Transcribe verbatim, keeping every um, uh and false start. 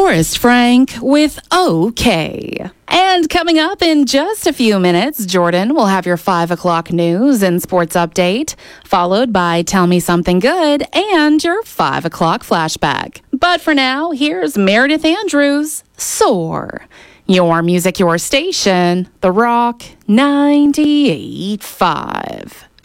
Forrest Frank with OK. And coming up in just a few minutes, Jordan will have your five o'clock news and sports update, followed by Tell Me Something Good and your five o'clock flashback. But for now, here's Meredith Andrews, Soar. Your music, your station, The Rock ninety-eight point five.